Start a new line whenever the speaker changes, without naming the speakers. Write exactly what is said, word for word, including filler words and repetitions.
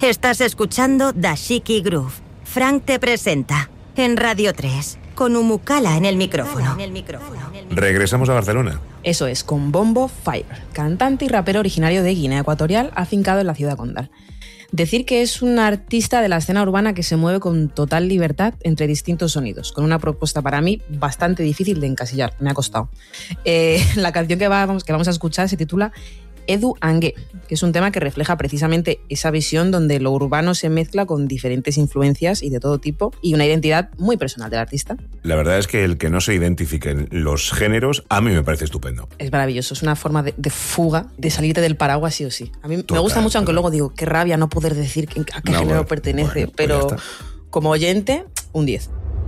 Estás escuchando Dashiki Groove. Frank te presenta en Radio tres, con Umukala en el micrófono.
Regresamos a Barcelona.
Eso es, con Bombo Five, cantante y rapero originario de Guinea Ecuatorial, afincado en la ciudad condal. Decir que es un artista de la escena urbana que se mueve con total libertad entre distintos sonidos, con una propuesta para mí bastante difícil de encasillar, me ha costado. Eh, la canción que vamos, que vamos a escuchar se titula Edu Angue, que es un tema que refleja precisamente esa visión donde lo urbano se mezcla con diferentes influencias y de todo tipo, y una identidad muy personal del artista.
La verdad es que el que no se identifiquen los géneros, a mí me parece estupendo.
Es maravilloso, es una forma de, de fuga, de salirte del paraguas sí o sí. A mí
Total,
me gusta mucho, aunque
total.
luego digo, qué rabia no poder decir a qué
No,
género
bueno,
pertenece,
bueno, pues
pero
ya está.
como oyente, un diez.